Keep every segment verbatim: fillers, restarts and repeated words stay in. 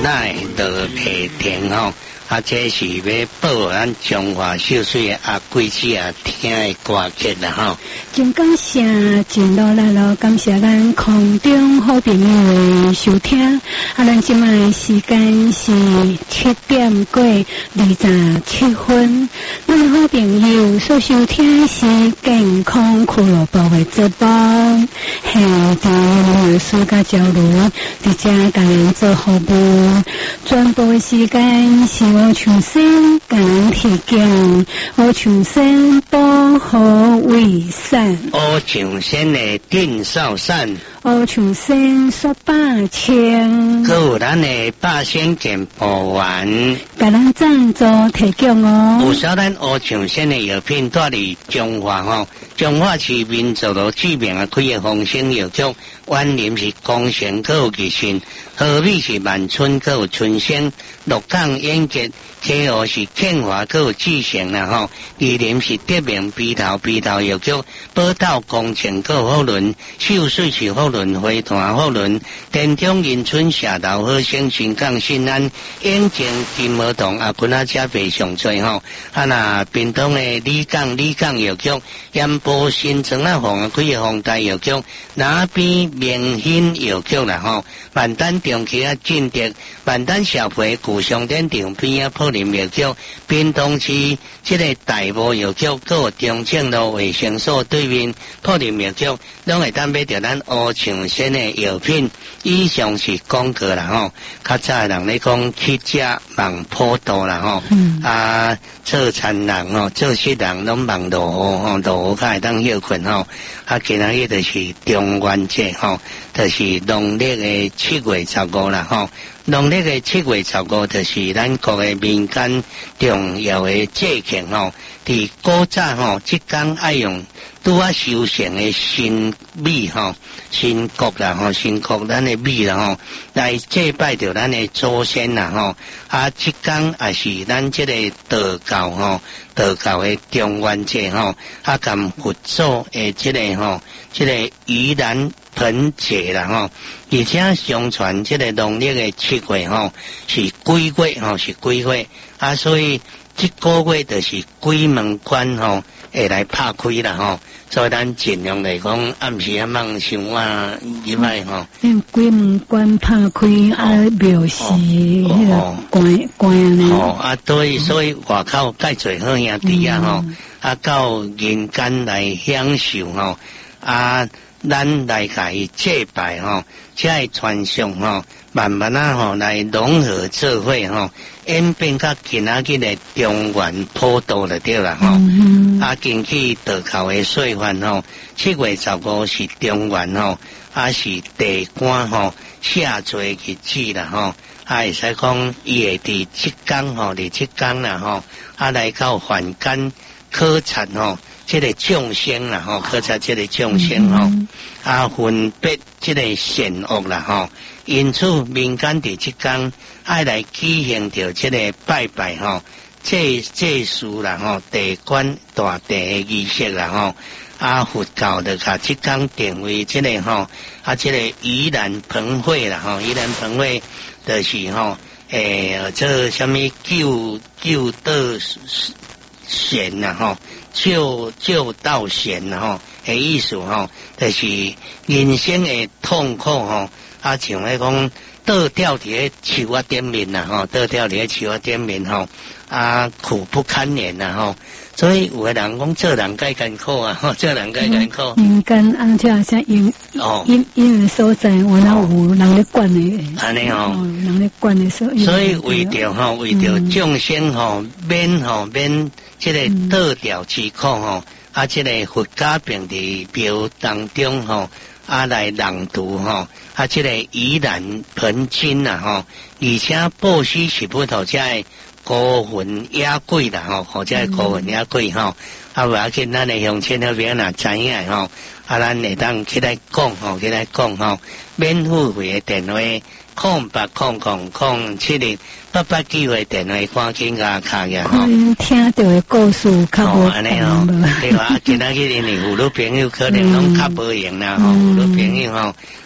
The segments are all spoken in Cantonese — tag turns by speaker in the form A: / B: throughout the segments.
A: 奶落皮田吼。啊，这是要报咱中华秀水的阿贵子啊听的歌曲啦吼。
B: 真感谢，真落来咯，感谢咱空中好朋友的收听。啊，咱今麦时间是七点过二十七分。咱好朋友所收听是健康俱乐部的节目，系伫暑假交流，直接甲人做服务。全部的时间是我重新甲人提供，我重新保护卫生。
A: 乌长线的电扫伞，
B: 乌长线说百千，
A: 还有咱的百仙健保员，
B: 甲咱赞助提供哦。
A: 有小咱乌长线的药品带伫中华吼，中华市民族路著名的开的丰盛药局，万林是光贤，还有吉信，河美是万春，还有春生，鹿港演杰。K 湖是庆华，还有志成啦吼；宜林是德明鼻头鼻头药局，宝岛工程还有福伦，秀水是福伦，花坛福伦，田中银村社头好生新港新安，永靖金毛洞啊，群啊车北上最吼。啊那屏东的李港李港药局，盐埔新庄啊红啊开的红大药局，那边明兴药局啦吼。万丹中期啊进德，万丹小培古商店场边啊破林药局，屏东市这个大埔药局，还有中正路卫生所对面破林药局，拢会当买到咱乌长线的药品。以上是广告啦吼，较早的人咧讲去食望普渡啦吼，嗯、啊做田人吼，做事人拢望落雨吼，落雨较会当休困吼。啊，今仔日就是中元节吼，就是农历的七月十五啦吼。农历的七月十五就是咱国的民间重要的节庆吼。伫古早吼，即天爱用拄啊修成的新米吼、新国啦吼、新国咱的米啦吼，来祭拜着咱的祖先啦吼。啊，即天也是咱即个道教吼、道教的中元节吼，啊，跟佛祖的即个吼、即个盂兰盆节啦吼。而且相传即个农历的七月吼是鬼月吼，是鬼月啊，所以这个月就是鬼门关吼会来拍开啦吼，所以咱尽量来讲暗时啊莫伤晚入来吼。
B: 嗯，鬼门关拍开啊，庙是迄个关关呢。
A: 哦啊，对，所以外口介侪好兄弟啊吼，啊到人间来享受吼啊。咱来甲伊祭拜吼，才会传承吼，慢慢啊吼来融合做伙吼，演变到今仔日的中原普渡就对啦吼。嗯、啊，根据道教的说法吼，七月十五是中元吼，啊是地官吼下罪日子啦吼，啊会使讲伊会伫即天吼，伫即天啦吼，啊来到凡间考察吼。这个众生啦吼，考察这个众生吼，嗯、啊分别这个善恶啦吼，因此民间伫即天爱来举行着这个拜拜吼，祭祭祀啦吼，地官大地的仪式啦吼，啊佛教就甲即天定为这个吼，啊这个盂兰盆会啦吼，盂兰盆会就是吼，诶、欸，这什么救救道贤啦吼。救救道贤吼，的意思吼，就是人生的痛苦吼，啊，像迄讲倒吊伫咧树啊顶面啦吼，倒吊伫咧树啊顶面吼，啊，苦不堪言啦吼。所以有的人讲做人该艰苦啊，吼，做人该艰苦。
B: 民间啊，即啊像因哦因因为所在，我那有人咧管的。
A: 安尼吼，
B: 人咧管的所以。
A: 所以为着吼，为着众生吼，免吼免。这个倒吊之苦吼，啊，这个佛家并伫庙当中吼，啊来朗读吼，啊，这个盂兰盆经啦吼，而且布施是不头遮个孤魂野鬼啦吼，或者孤魂野鬼吼，啊，我要去咱的乡亲那边若知影吼，啊，咱会当起来讲吼，起来讲吼，免付费的电话。空八空空空七零八八机会电话赶紧甲卡嘅吼。
B: 听到的故事较无安尼
A: 哦，对啊，今仔日因为妇女朋友可能拢较无闲啦吼，妇女朋友吼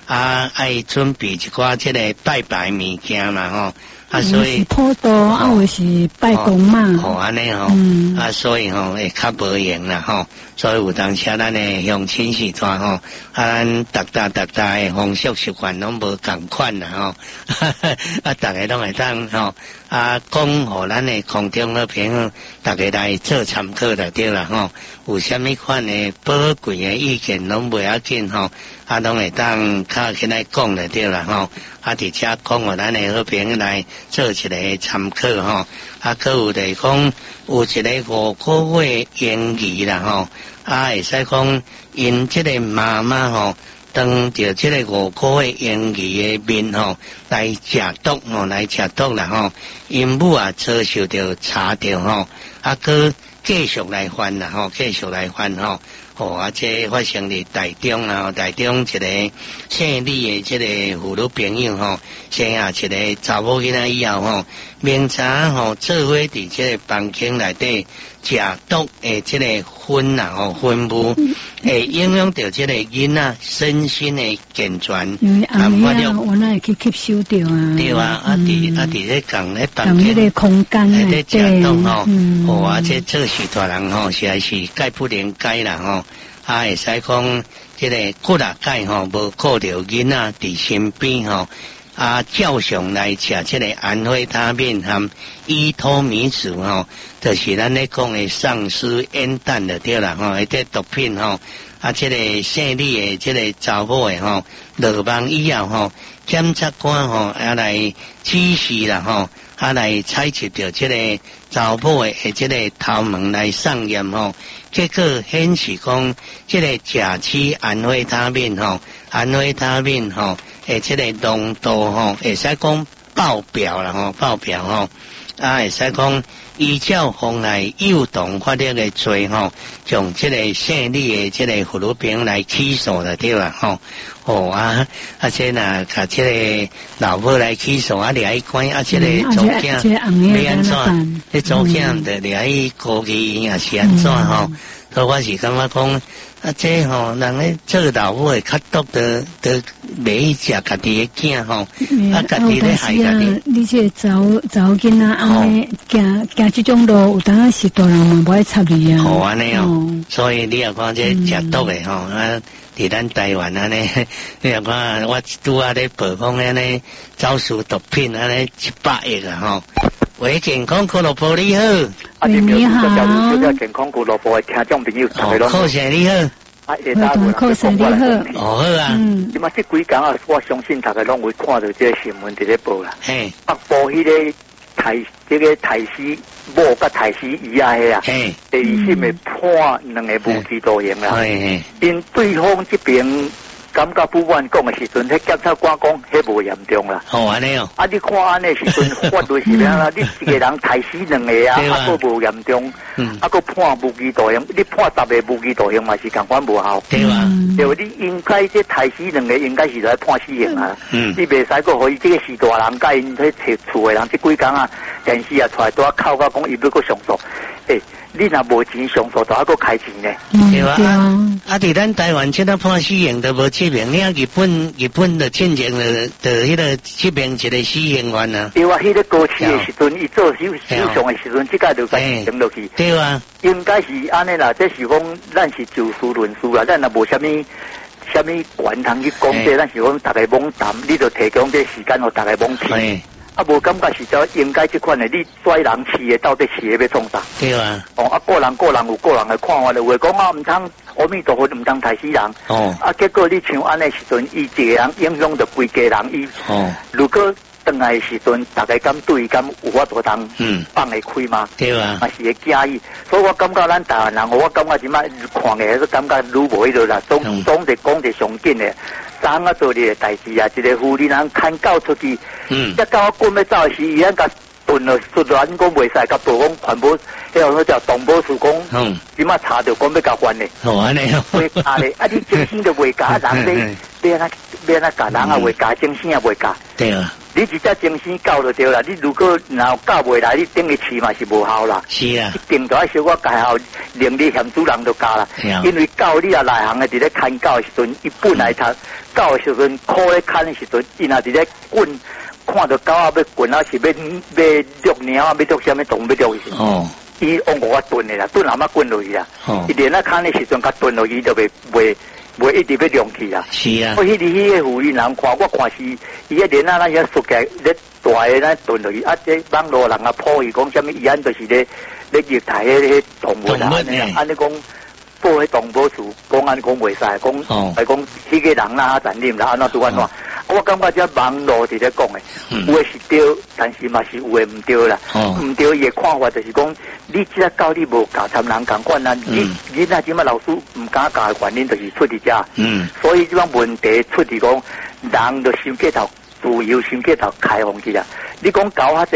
A: 啊，爱准备一寡即个拜拜物件嘛吼。啊，所以
B: 普渡啊，或是拜公嘛，
A: 吼安尼吼，啊，所以吼会较无用啦吼，所以有当时咱诶乡亲时段吼，啊，咱逐搭逐搭诶风俗习惯拢无共款啦吼，啊，逐个拢会当吼，啊，讲互咱诶空中好朋友，逐个来做参考就对啦吼，有啥物款诶宝贵诶意见拢袂要紧吼，啊，拢会当较起来讲就对啦吼。啊，伫遮讲互咱诶好朋友来做一个参考吼，啊，佮有就是讲有一个五个月婴儿啦吼，啊，会使讲因即个妈妈吼，当着即个五个月婴儿诶面吼来食毒吼，来食毒啦吼，因母啊遭受着查着吼，啊，佮继续来犯啦吼，继续来犯吼。哦，啊，这发生伫台中啊，台中一个姓李的这个妇女朋友吼，生下一个查某囡仔以后吼，明早吼做伙伫这个房间内底食毒的这个薰啊吼薰雾，会影响到这个囡仔身心的健全。
B: 因为暗暝啊，我那会去吸收掉啊。
A: 对啊，啊伫啊伫咧共咧房
B: 间，共迄个空间
A: 内底食毒吼，哦啊，这做事大人吼，实在是改不能改啦吼。啊，会使讲，即个骨力钙吼，无顾着囡仔伫身边吼，啊，照常来食即个安非他命含伊托米子吼，就是咱咧讲的丧尸烟弹就对啦吼，迄个毒品吼，啊，即个姓李的即个查某诶吼，落网以后吼，检察官吼啊来指示啦吼，啊来采集着即个查某诶即个头毛来上验吼。结果显示讲，即个甲基安非他命吼，安非他命吼，诶，即个浓度吼，会使讲爆表啦吼，爆表吼，啊，会使讲依照妨碍诱动法律的罪吼，从即个姓李的即个妇女朋友来起诉就对啦吼。哦啊，啊这呐，甲即个老母来起诉啊，掠去关啊，即个祖囝要安怎？迄祖囝着掠去高级也是安怎吼？所以我是感觉讲，啊这吼，人咧做老母会较毒的，的袂食家己的囝吼，啊家己咧害家己。
B: 你这查查囡仔安尼行行即种路，有当是大人嘛无爱插你啊。
A: 好安尼哦，所以你若讲这食毒的吼啊。伫咱台湾安尼，你若看我拄啊咧曝光安尼招数毒品安尼一百亿啊吼！喂，健康俱乐部你好，
B: 啊你好，
C: 健康俱乐部的听众朋友，
A: 哦，寇生你好，
C: 啊，下搭有
B: 寇生你好，
A: 哦好啊，
B: 嗯，
C: 即嘛即几工啊，我相信大家拢会看到这个新闻伫咧报啦，
A: 嘿，
C: 北部迄个台这个台西某甲台西姨啊迄啊，
A: 嘿，
C: 第二审的判两个无期徒刑啦，
A: 嘿嘿，
C: 因对方这边感觉不满讲的时阵，迄检察官讲迄无严重啦。
A: 好安尼哦。
C: 啊，你看安尼时阵，法律是咩啦？你一个人抬死两个啊，啊，佫无严重，啊，佫判无期徒刑，你判十个无期徒刑嘛是共款无效。
A: 对啊。
C: 对，你应该这抬死两个应该是来判死刑啊。
A: 嗯。
C: 你袂使佫互伊这个是大人，甲因迄厝厝的人，这几工啊，电视啊出来拄啊哭甲讲伊要佫上诉，诶。你若无钱上诉，就还佫开钱呢？
A: 对啊，啊！伫咱台湾即个判死刑都无证明，你啊日本日本的进行了的迄个证明一个死刑犯啊。
C: 对啊，迄个高市的时阵，伊做手手上的时阵，即个就该停落去。
A: 对啊，
C: 应该是安尼啦，这是讲咱是就事论事啦，咱若无啥物啥物权通去讲这，咱是讲大家懵谈，你就提供这时间互大家懵听。啊，无感觉是则应该这款的，你拽人饲的到底饲的要创啥？
A: 对啊。
C: 哦，啊，个人个人有个人的看法了，话讲啊，唔通阿弥陀佛唔通杀死人。哦。啊，结果你像安尼时阵，伊一个人影响着规家人，伊。哦。如果转来时阵，大家敢对伊敢有法度当嗯放会开吗？
A: 对啊。
C: 嘛是会惊伊，所以我感觉咱台湾人，我感觉即摆看的都感觉愈无迄落啦，总总是讲者上紧的。三啊做哩个代志啊，一个妇人人牵狗出去，嗯，一狗滚要走时，伊咱甲顿了出乱讲袂使，甲报讲传播，迄个叫动保署讲，嗯，即马查着讲要甲还嘞，
A: 好安尼哦，
C: 袂加嘞，啊你精神就袂加，人咧要安要安甲人啊袂加，精神也袂加，
A: 对啊。
C: 你一只精神狗就对啦，你如果然后狗袂来，你等于饲嘛是无效啦。
A: 是啊，
C: 一定就要小可介效，能力嫌主人就加啦。因为狗你啊内行的伫咧看狗的时阵，伊本来他狗的时阵，靠咧看的时阵，伊若伫咧滚，看到狗啊要滚啊，是要要遛猫啊，要遛什么动物要遛伊。哦。伊往我蹲的啦，蹲阿妈滚落去啦。哦。伊连啊看的时阵，甲蹲落去就袂袂袂一直要亮起啦。
A: 是啊。
C: 我迄日迄个妇人人看，我看是伊个连啊那遐缩起来咧大个咱蹲落去，啊这网络人啊破伊讲什么，伊安就是咧咧虐待迄迄动物啦，安尼安尼讲。报迄动保处讲安讲袂使，讲来讲迄个人啦残忍啦，安怎拄安怎？我感觉这网络伫咧讲诶，有诶是对，但是嘛是有诶毋对啦。毋对伊诶看法就是讲，你即个教你无教参人共款啊，你囡仔即马老师毋敢教诶原因就是出伫遮。嗯，所以即种问题出伫讲，人就先过头自由，先过头开放去啦。你讲教较